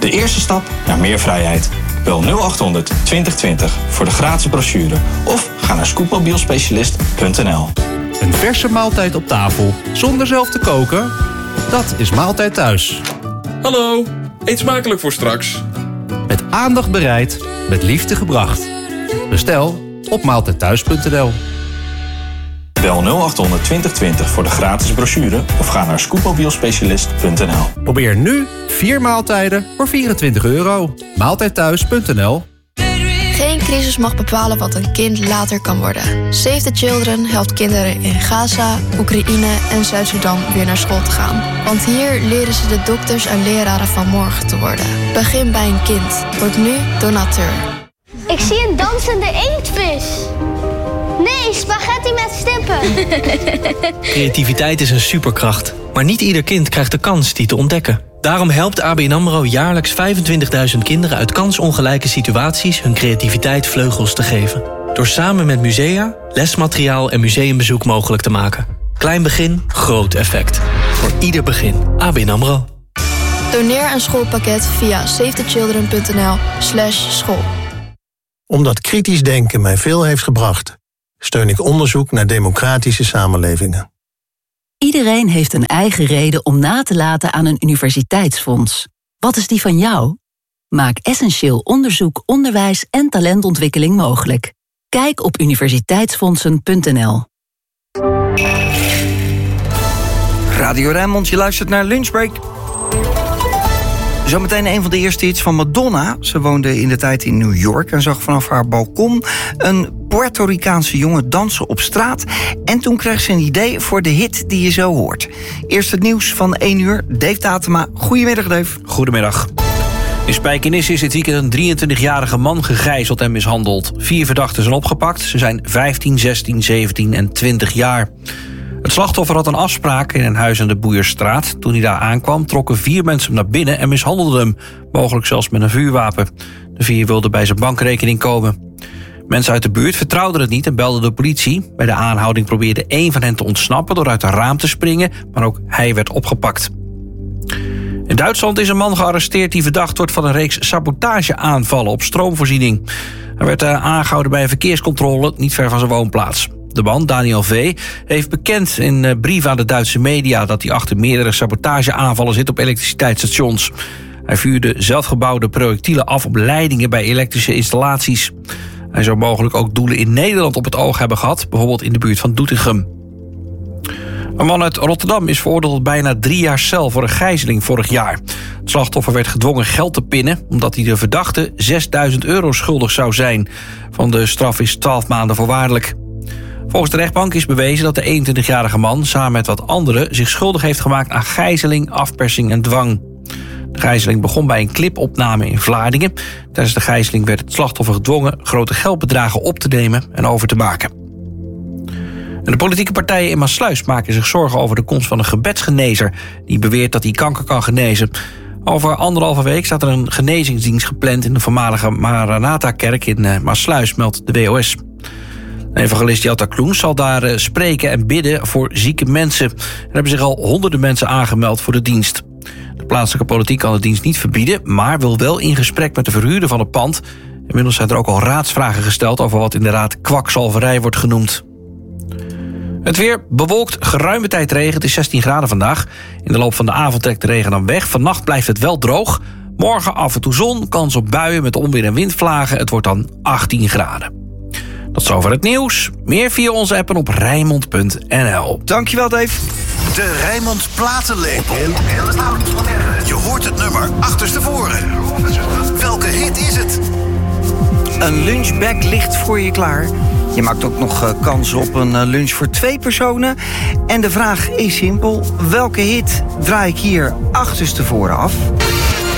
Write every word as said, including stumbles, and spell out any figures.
De eerste stap naar meer vrijheid. Bel nul achthonderd twintig twintig voor de gratis brochure of ga naar scootmobielspecialist punt n l. Een verse maaltijd op tafel zonder zelf te koken? Dat is Maaltijd Thuis. Hallo, eet smakelijk voor straks. Met aandacht bereid, met liefde gebracht. Bestel op maaltijd thuis punt n l. Bel nul achthonderd twintig twintig voor de gratis brochure of ga naar scootmobielspecialist punt n l. Probeer nu vier maaltijden voor vierentwintig euro. maaltijd thuis punt n l. Geen crisis mag bepalen wat een kind later kan worden. Save the Children helpt kinderen in Gaza, Oekraïne en Zuid-Soedan weer naar school te gaan. Want hier leren ze de dokters en leraren van morgen te worden. Begin bij een kind. Word nu donateur. Ik zie een dansende inktvis. Nee, spaghetti met stippen. Creativiteit is een superkracht. Maar niet ieder kind krijgt de kans die te ontdekken. Daarom helpt A B N AMRO jaarlijks vijfentwintigduizend kinderen uit kansongelijke situaties hun creativiteit vleugels te geven. Door samen met musea, lesmateriaal en museumbezoek mogelijk te maken. Klein begin, groot effect. Voor ieder begin. A B N AMRO. Doneer een schoolpakket via save the children punt n l slash school. Omdat kritisch denken mij veel heeft gebracht, steun ik onderzoek naar democratische samenlevingen. Iedereen heeft een eigen reden om na te laten aan een universiteitsfonds. Wat is die van jou? Maak essentieel onderzoek, onderwijs en talentontwikkeling mogelijk. Kijk op universiteitsfondsen punt n l. Radio Rijnmond, je luistert naar Lunchbreak. Zometeen een van de eerste hits van Madonna. Ze woonde in de tijd in New York en zag vanaf haar balkon een Puerto Ricaanse jongen dansen op straat. En toen kreeg ze een idee voor de hit die je zo hoort. Eerst het nieuws van één uur. Dave Tatema. Goedemiddag, Dave. Goedemiddag. In Spijkenisse is dit weekend een drieëntwintigjarige man gegijzeld en mishandeld. Vier verdachten zijn opgepakt. Ze zijn vijftien, zestien, zeventien en twintig jaar. Het slachtoffer had een afspraak in een huis aan de Boeierstraat. Toen hij daar aankwam, trokken vier mensen hem naar binnen en mishandelden hem. Mogelijk zelfs met een vuurwapen. De vier wilden bij zijn bankrekening komen. Mensen uit de buurt vertrouwden het niet en belden de politie. Bij de aanhouding probeerde één van hen te ontsnappen door uit een raam te springen, maar ook hij werd opgepakt. In Duitsland is een man gearresteerd die verdacht wordt van een reeks sabotageaanvallen op stroomvoorziening. Hij werd aangehouden bij een verkeerscontrole niet ver van zijn woonplaats. De man, Daniel V., heeft bekend in brief aan de Duitse media dat hij achter meerdere sabotageaanvallen zit op elektriciteitsstations. Hij vuurde zelfgebouwde projectielen af op leidingen bij elektrische installaties. Hij zou mogelijk ook doelen in Nederland op het oog hebben gehad, bijvoorbeeld in de buurt van Doetinchem. Een man uit Rotterdam is veroordeeld tot bijna drie jaar cel voor een gijzeling vorig jaar. Het slachtoffer werd gedwongen geld te pinnen omdat hij de verdachte zesduizend euro schuldig zou zijn. Van de straf is twaalf maanden voorwaardelijk. Volgens de rechtbank is bewezen dat de eenentwintigjarige man samen met wat anderen zich schuldig heeft gemaakt aan gijzeling, afpersing en dwang. De gijzeling begon bij een clipopname in Vlaardingen. Tijdens de gijzeling werd het slachtoffer gedwongen grote geldbedragen op te nemen en over te maken. En de politieke partijen in Maassluis maken zich zorgen over de komst van een gebedsgenezer die beweert dat hij kanker kan genezen. Over anderhalve week staat er een genezingsdienst gepland in de voormalige Maranatha-kerk in Maassluis, meldt de W O S. Evangelist Jutta Kloens zal daar uh, spreken en bidden voor zieke mensen. Er hebben zich al honderden mensen aangemeld voor de dienst. De plaatselijke politiek kan de dienst niet verbieden, maar wil wel in gesprek met de verhuurder van het pand. Inmiddels zijn er ook al raadsvragen gesteld over wat in de raad kwakzalverij wordt genoemd. Het weer bewolkt, geruime tijd regen. Het is zestien graden vandaag. In de loop van de avond trekt de regen dan weg. Vannacht blijft het wel droog. Morgen af en toe zon, kans op buien met onweer en windvlagen. Het wordt dan achttien graden. Tot zover het nieuws. Meer via onze app en op Rijnmond punt n l. Dankjewel, Dave. De Rijnmond Platenlepel. Je hoort het nummer achterstevoren. Welke hit is het? Een lunchbag ligt voor je klaar. Je maakt ook nog uh, kans op een uh, lunch voor twee personen. En de vraag is simpel. Welke hit draai ik hier achterstevoren af?